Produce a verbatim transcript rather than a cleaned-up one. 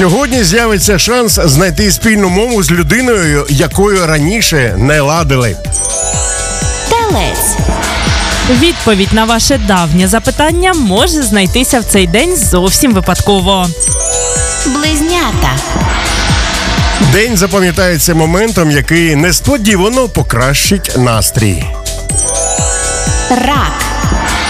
Сьогодні з'явиться шанс знайти спільну мову з людиною, якою раніше не ладили. Телець. Відповідь на ваше давнє запитання може знайтися в цей день зовсім випадково. Близнята. День запам'ятається моментом, який несподівано покращить настрій. Рак.